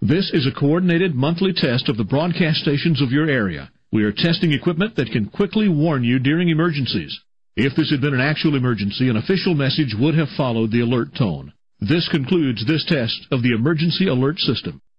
This is a coordinated monthly test of the broadcast stations of your area. We are testing equipment that can quickly warn you during emergencies. If this had been an actual emergency, an official message would have followed the alert tone. This concludes this test of the emergency alert system.